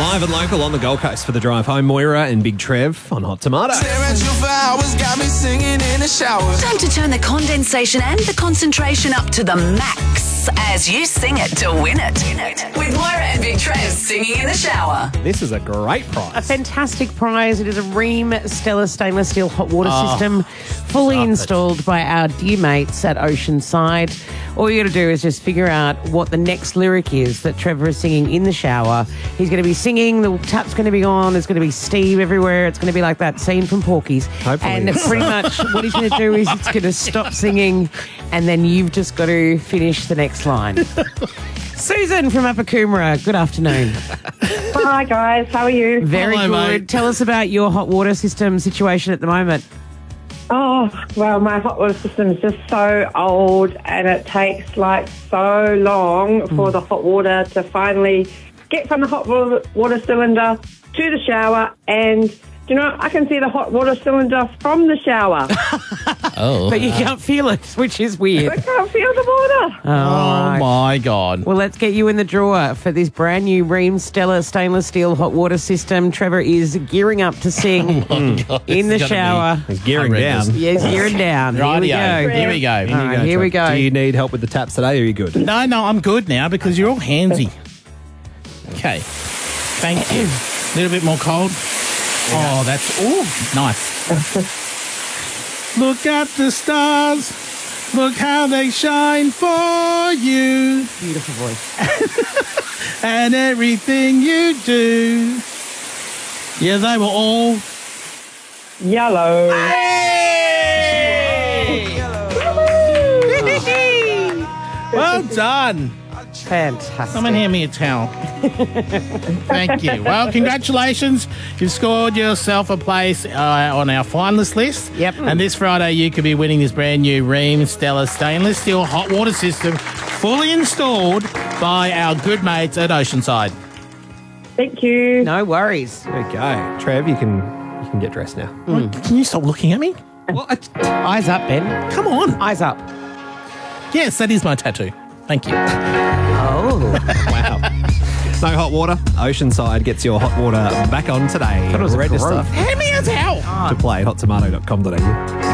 Live and local on the Gold Coast for the drive home. Moira and Big Trev on Hot Tomato. Stare at you for hours, got me singing in the shower. Time to turn the condensation and the concentration up to the max as you sing it to win it. With Moira and Big Trev singing in the shower. This is a great A prize. fantastic prize. It is a Ream Stella stainless steel hot water system, fully installed by our dear mates at Oceanside. All you got to do is just figure out what the next lyric is that Trevor is singing in the shower. He's going to be singing, the tap's going to be on, there's going to be Steve everywhere. It's going to be like that scene from Porky's. Hopefully. And pretty much what he's going to do is it's going to stop singing and then you've just got to finish the next line. Susan from Upper Coomera, good afternoon. Hi guys, how are you? Very Hello, good. mate. Tell us about your hot water system situation at the moment. Oh, well, my hot water system is just so old and it takes like so long for the hot water to finally get from the hot water cylinder to the shower. And, you know, I can see the hot water cylinder from the shower. But you can't feel it, which is weird. I can't feel the water. Oh, my God. Well, let's get you in the drawer for this brand new Ream Stella stainless steel hot water system. Trevor is gearing up to sing in the shower. He's gearing Horrendous. down. Yes, gearing down. Here we Rightio. go. Here we go. All right, here we Trev. go. Do you need help with the taps today or are you good? No, I'm good now because you're all handsy. Okay. Thank you. A little bit more cold. Oh, that's nice. Look at the stars. Look how they shine for you. Beautiful voice. And everything you do. Yeah, they were all. Yellow. Well done. Fantastic. Someone hand me a towel. Thank you. Well, congratulations. You've scored yourself a place on our finalist list. Yep. And this Friday, you could be winning this brand new Ream Stella stainless steel hot water system, fully installed by our good mates at Oceanside. Thank you. No worries. There you go. Trev, you can get dressed now. Can you stop looking at me? Eyes up, Ben. Come on. Eyes up. Yes, that is my tattoo. Thank you. Oh. Wow. No hot water. Oceanside gets your hot water back on today. Thought it was a Register growth. Hand me a towel. to play hottomato.com.au.